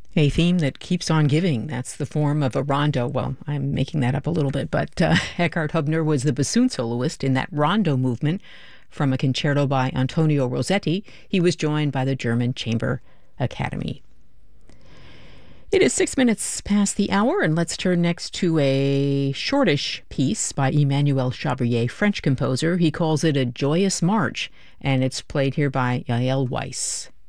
A theme that keeps on giving. That's the form of a rondo. Well, I'm making that up a little bit, but Eckhard Hubner was the bassoon soloist in that rondo movement from a concerto by Antonio Rossetti. He was joined by the German Chamber Academy. It is 6 minutes past the hour, and let's turn next to a shortish piece by Emmanuel Chabrier, French composer. He calls it a joyous march, and it's played here by Yael Weiss.